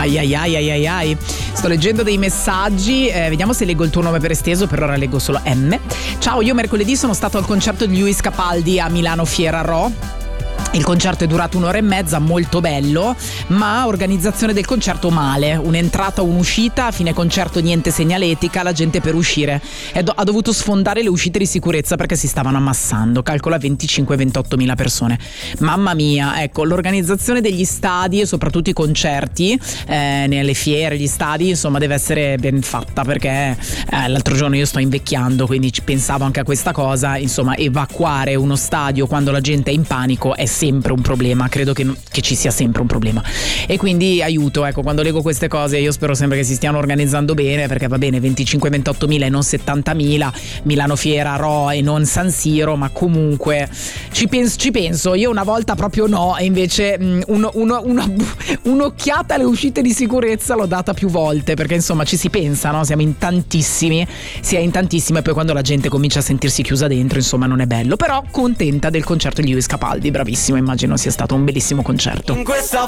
Ai ai ai ai ai ai. Sto leggendo dei messaggi, vediamo se leggo il tuo nome per esteso, per ora leggo solo M. Ciao, io mercoledì sono stato al concerto di Lewis Capaldi a Milano Fiera Ro. Il concerto è durato 1 ora e mezza, molto bello, ma organizzazione del concerto male, un'entrata, un'uscita, a fine concerto niente segnaletica, la gente per uscire ha dovuto sfondare le uscite di sicurezza perché si stavano ammassando, calcola 25-28 mila persone. Mamma mia, ecco, l'organizzazione degli stadi e soprattutto i concerti, nelle fiere, gli stadi, insomma deve essere ben fatta, perché l'altro giorno io sto invecchiando, quindi pensavo anche a questa cosa, insomma evacuare uno stadio quando la gente è in panico è sempre un problema, credo che ci sia sempre un problema, e quindi aiuto, ecco, quando leggo queste cose io spero sempre che si stiano organizzando bene, perché va bene 25-28 mila e non 70 mila, Milano Fiera Ro e non San Siro, ma comunque ci penso, io una volta proprio no, e invece un'occhiata alle uscite di sicurezza l'ho data più volte, perché insomma ci si pensa, no? Siamo in tantissimi, si è in tantissimi, e poi quando la gente comincia a sentirsi chiusa dentro, insomma non è bello, però contenta del concerto di Lewis Capaldi, bravissimo, immagino sia stato un bellissimo concerto.